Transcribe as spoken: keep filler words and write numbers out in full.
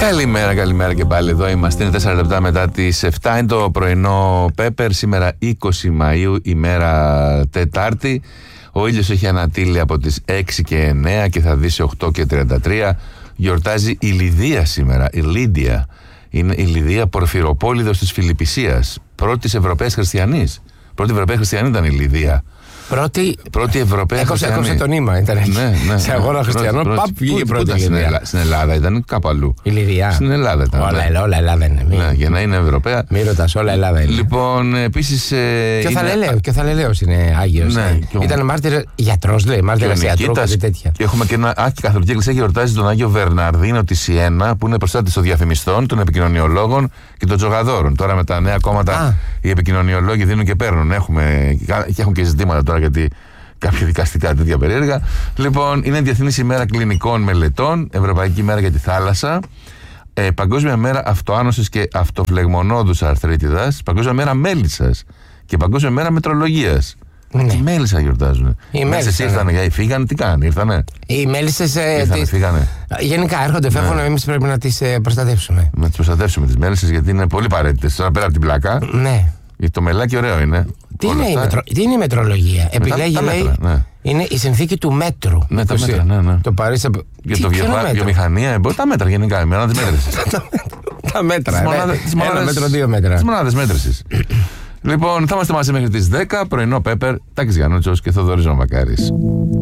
Καλημέρα, καλημέρα και πάλι εδώ είμαστε. Είναι τέσσερα λεπτά μετά τις επτά. Είναι το πρωινό Πέπερ. Σήμερα είκοσι Μαΐου, ημέρα Τετάρτη. Ο ήλιος έχει ανατείλει από τις έξι και εννέα και θα δει σε οκτώ και τριάντα τρία. Γιορτάζει η Λιδία σήμερα. Η Λίδια. Είναι η Λιδία Πορφυροπόληδος της Φιλιππισίας. Πρώτης Ευρωπαίας Χριστιανής. Πρώτη Ευρωπαία Χριστιανή ήταν η Λιδία. Πρώτη, πρώτη Ευρωπαία έκοψε, Χριστιανή. Έκοψε το νήμα, ήταν εκεί. Ναι, ναι, σε αγώνα χριστιανών, παπ, βγήκε η πρώτη Λιδία. Στην Ελλάδα ήταν κάπου αλλού. Η Λιδία. Στην Ελλάδα ήταν. Όλα, ναι. όλα Ελλάδα είναι. Μη... Ναι, για να είναι Ευρωπαία. Μη ρωτάς, όλα Ελλάδα είναι. Λοιπόν, επίσης. Ε, και ο είναι... Θαλελέος, και ο Θαλελέος είναι Άγιος. Ναι, ναι. ο... Ήταν μάρτυρ γιατρός, λέει, μάρτυρας ιατρού, κάτι τέτοια. Και έχουμε και ένα. Α, και η Καθολική Εκκλησία γιορτάζει τον Άγιο Βερναρδίνο τη Σιένα, που είναι προστάτης των διαφημιστών, των επικοινωνιολόγων και των τζογαδόρων. Τώρα με τα νέα κόμματα Α. οι επικοινωνιολόγοι δίνουν και παίρνουν. Έχουμε... Και έχουν και ζητήματα τώρα γιατί. Κάποια δικαστικά τέτοια περίεργα. Λοιπόν, είναι Διεθνής ημέρα κλινικών μελετών, Ευρωπαϊκή ημέρα για τη θάλασσα, ε, Παγκόσμια μέρα αυτοάνωσης και αυτοφλεγμονώδους αρθρίτιδας, Παγκόσμια μέρα μέλισσας και Παγκόσμια μέρα μετρολογίας. Ναι. Τι μέλισσα γιορτάζουν. Οι μέλισσες ήρθανε, ναι. Φύγανε, τι κάνανε, ήρθανε. Οι μέλισσες ε, ήρθανε, τις... φύγανε. Γενικά έρχονται, φεύγουν, ναι. Εμείς πρέπει να τις ε, προστατεύσουμε. Να τις προστατεύσουμε τις μέλισσες, γιατί είναι πολύ απαραίτητες. Τώρα πέρα από την πλάκα. Ναι. Το μελάκι ωραίο είναι. Τι είναι, η μετρο... Τι είναι η μετρολογία? Επιλέγει, τα, τα λέει, μέτρα, ναι. είναι η συνθήκη του μέτρου. Ναι, τα μέτρα, ναι, ναι. Το Παρίσι... Για το βιομηχανία, τα μέτρα γενικά, οι μονάδες μέτρησης. Τα μέτρα, τις μονάδες, ναι. τις μονάδες, Ένα μέτρο, δύο μέτρα. Τις μονάδες μέτρησης. Λοιπόν, θα είμαστε μαζί μέχρι τις δέκα, πρωινό Πέπερ, Τάκης Γιαννούτσος και Θοδωρής Βακάρης.